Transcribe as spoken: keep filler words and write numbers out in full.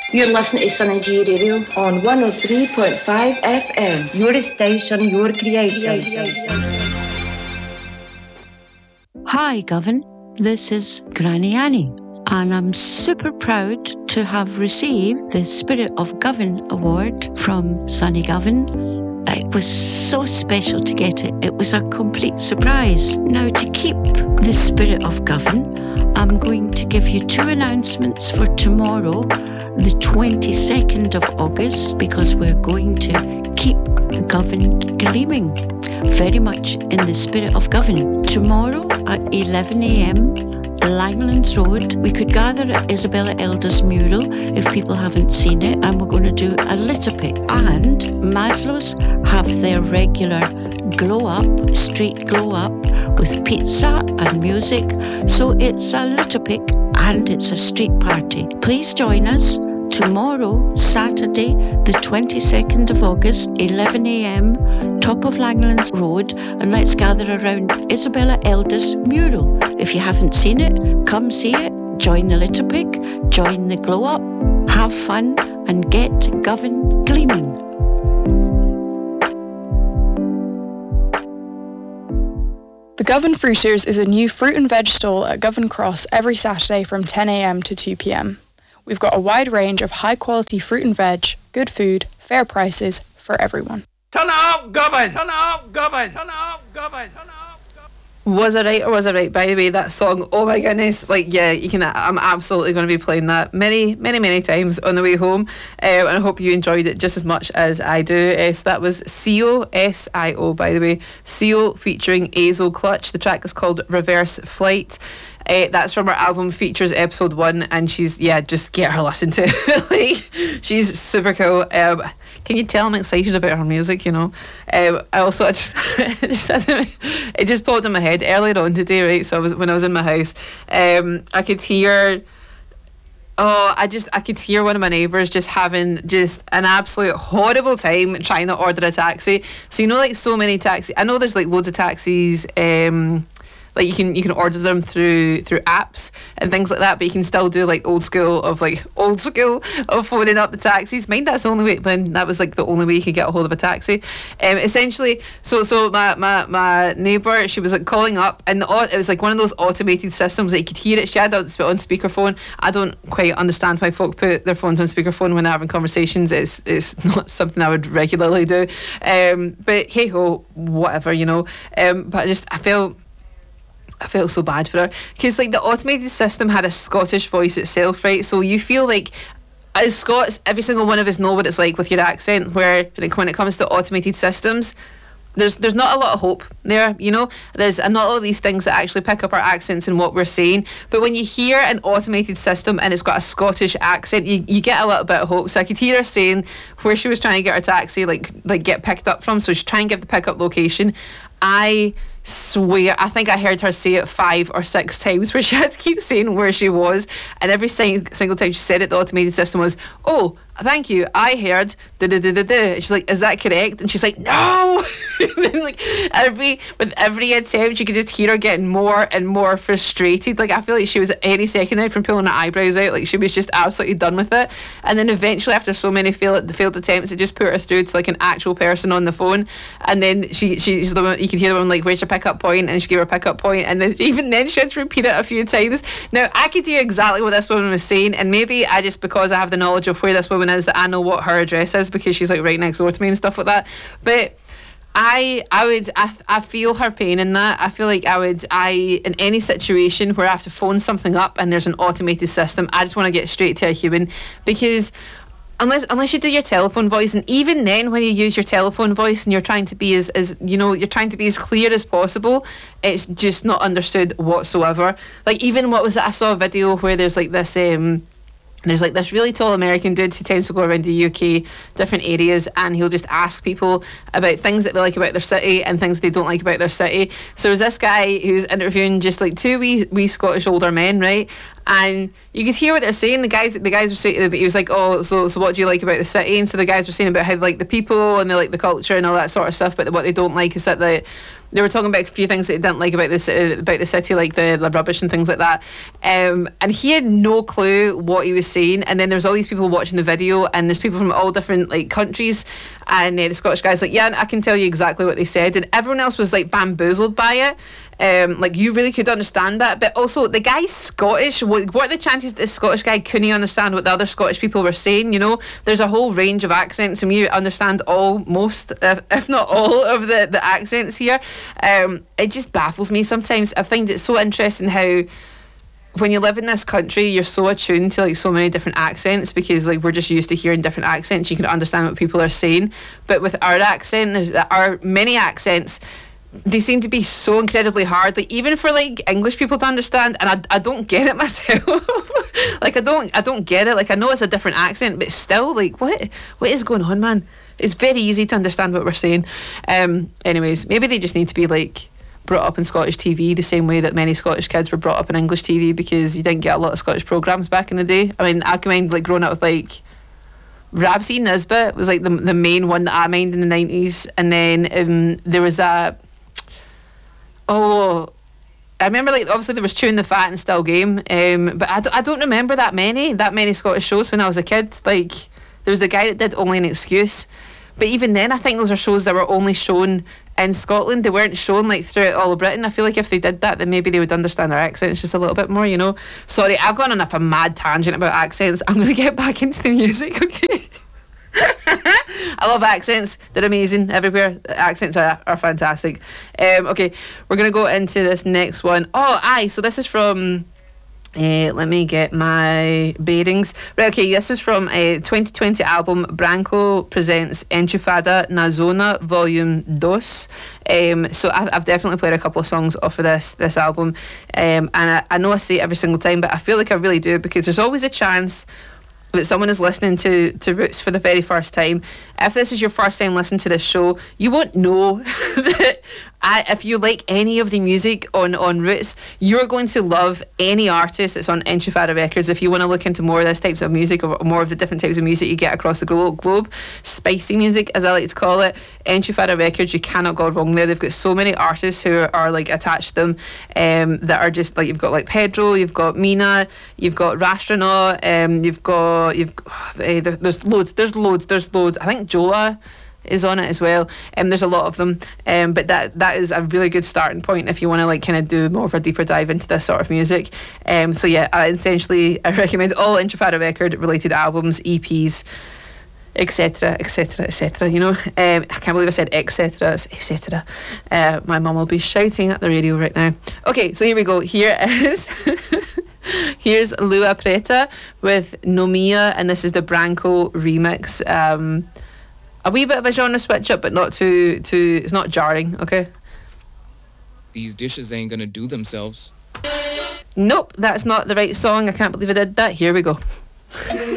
You're listening to Sunny G Radio on one oh three point five F M. Your station, your creation. Hi, Govan. This is Granny Annie, and I'm super proud to have received the Spirit of Govan Award from Sunny Govan. It was so special to get it. It was a complete surprise. Now, to keep the Spirit of Govan, I'm going to give you two announcements for tomorrow, the twenty-second of August, because we're going to keep Govan gleaming, very much in the spirit of Govan. Tomorrow at eleven a.m, Langlands Road, we could gather at Isabella Elder's mural if people haven't seen it, and we're going to do a litter pick. And Maslow's have their regular glow up, street glow up, with pizza and music. So it's a litter pick and it's a street party. Please join us tomorrow, Saturday, the twenty-second of August, eleven a.m, top of Langlands Road, and let's gather around Isabella Elder's mural. If you haven't seen it, come see it, join the litter pick, join the glow up, have fun, and get Govan gleaming. The Govan Fruiters is a new fruit and veg stall at Govan Cross every Saturday from ten a.m to two p.m. We've got a wide range of high quality fruit and veg, good food, fair prices for everyone. Turn it up, Govan! Turn it up, Govan! Turn it up, Govan! Turn it up, Govan! Was it right or was it right? By the way, that song, oh my goodness, like, yeah, you can. I'm absolutely going to be playing that many, many, many times on the way home, um, and I hope you enjoyed it just as much as I do. Uh, so that was C O S I O, by the way, C O featuring Azo Clutch. The track is called Reverse Flight. Uh, that's from her album Features Episode one, and she's, yeah, just get her listened to. Like, she's super cool. Um, can you tell I'm excited about her music, you know? Um, I also, I just, just it just popped in my head earlier on today, right? So I was, when I was in my house, um, I could hear, oh, I just, I could hear one of my neighbours just having just an absolute horrible time trying to order a taxi. So, you know, like so many taxis, I know there's like loads of taxis, um, like you can you can order them through through apps and things like that, but you can still do like old school of like old school of phoning up the taxis. Mind that's the only way when that was like the only way you could get a hold of a taxi. Um, essentially, so so my my, my neighbour, she was like calling up, and the, it was like one of those automated systems that you could hear it. She had it on speakerphone. I don't quite understand why folk put their phones on speakerphone when they're having conversations. It's it's not something I would regularly do. Um, but hey ho, whatever, you know. Um, but I just I felt. I felt so bad for her because like the automated system had a Scottish voice itself, right? So you feel like as Scots, every single one of us know what it's like with your accent, where like when it comes to automated systems, there's there's not a lot of hope there, you know. There's not all these things that actually pick up our accents and what we're saying, but when you hear an automated system and it's got a Scottish accent, you, you get a little bit of hope. So I could hear her saying where she was trying to get her taxi like like get picked up from, so she's trying to give the pickup location. I swear, I think I heard her say it five or six times where she had to keep saying where she was, and every sing- single time she said it, the automated system was, oh, thank you, I heard da da da da da. And she's like, is that correct? And she's like, no. And then like every with every attempt, you could just hear her getting more and more frustrated. Like I feel like she was at any second now from pulling her eyebrows out. Like she was just absolutely done with it. And then eventually, after so many failed failed attempts, it just put her through to like an actual person on the phone. And then she she's the one, you could hear the one like, where's your pickup point? And she gave her a pickup point, and then even then she had to repeat it a few times. Now I could hear exactly what this woman was saying, and maybe I just because I have the knowledge of where this woman is that I know what her address is because she's like right next door to me and stuff like that. But I I would I, I feel her pain in that. I feel like I would I in any situation where I have to phone something up and there's an automated system, I just want to get straight to a human, because Unless unless you do your telephone voice, and even then when you use your telephone voice and you're trying to be as, as you know, you're trying to be as clear as possible, it's just not understood whatsoever. Like even what was it, I saw a video where there's like this um there's like this really tall American dude who tends to go around the U K, different areas, and he'll just ask people about things that they like about their city and things they don't like about their city. So there's this guy who's interviewing just like two wee, wee Scottish older men, right? And you could hear what they're saying. The guys, the guys were saying, he was like, "Oh, so so what do you like about the city?" And so the guys were saying about how they like the people and they like the culture and all that sort of stuff. But what they don't like is that the they were talking about a few things that they didn't like about this uh, about the city, like the, the rubbish and things like that. Um, and he had no clue what he was saying. And then there's all these people watching the video, and there's people from all different like countries. And uh, the Scottish guy's like, yeah, I can tell you exactly what they said. And everyone else was like bamboozled by it. Um, like you really could understand that, but also the guy's Scottish. What, what are the chances that this Scottish guy couldn't understand what the other Scottish people were saying? You know, there's a whole range of accents, and we understand all, most, if, if not all, of the the accents here. Um, it just baffles me sometimes. I find it so interesting how, when you live in this country, you're so attuned to like so many different accents, because like we're just used to hearing different accents. You can understand what people are saying, but with our accent, there's our many accents. They seem to be so incredibly hard, like even for like English people to understand, and I, I don't get it myself. like I don't I don't get it. Like I know it's a different accent, but still, like what what is going on, man? It's very easy to understand what we're saying. Um, anyways, maybe they just need to be like brought up in Scottish T V the same way that many Scottish kids were brought up in English T V, because you didn't get a lot of Scottish programmes back in the day. I mean, I can mind like growing up with like Rabsy Nisbet was like the the main one that I mind in the nineties, and then um, there was that. Oh, I remember like obviously there was Chewing the Fat and Still Game, um, but I, d- I don't remember that many that many Scottish shows when I was a kid. Like there was the guy that did Only an Excuse, but even then I think those are shows that were only shown in Scotland. They weren't shown like throughout all of Britain. I feel like if they did that, then maybe they would understand our accents just a little bit more, you know. Sorry, I've gone on a mad tangent about accents. I'm going to get back into the music, okay? I love accents. They're amazing everywhere. Accents are, are fantastic. Um, okay, we're going to go into this next one. Oh, aye, so this is from... Uh, let me get my bearings. Right, okay, this is from a twenty twenty album, Branco presents Enchufada na Zona Volume two. Um, so I, I've definitely played a couple of songs off of this this album, um, and I, I know I say it every single time, but I feel like I really do, because there's always a chance that someone is listening to, to Roots for the very first time. If this is your first time listening to this show, you won't know that I, if you like any of the music on, on Roots, you're going to love any artist that's on Enchufada Records. If you want to look into more of this types of music, or more of the different types of music you get across the glo- globe, spicy music as I like to call it, Enchufada Records, you cannot go wrong there. They've got so many artists who are, are like attached to them, um, that are just like, you've got like Pedro, you've got Mina, you've got Rastronaut, um, you've got you've oh, there, there's loads there's loads there's loads I think Joa is on it as well, and um, there's a lot of them, um, but that that is a really good starting point if you want to like kind of do more of a deeper dive into this sort of music. Um, so yeah, I essentially I recommend all Enchufada Record related albums, E Ps, etc, etc, etc, you know. um, I can't believe I said etc, etc. Uh, my mum will be shouting at the radio right now. Okay, so here we go. Here is here's Lua Preta with Nomia, and this is the Branco remix. Um, a wee bit of a genre switch up, but not too too. It's not jarring. Okay. These dishes ain't gonna do themselves. Nope, that's not the right song. I can't believe I did that. Here we go.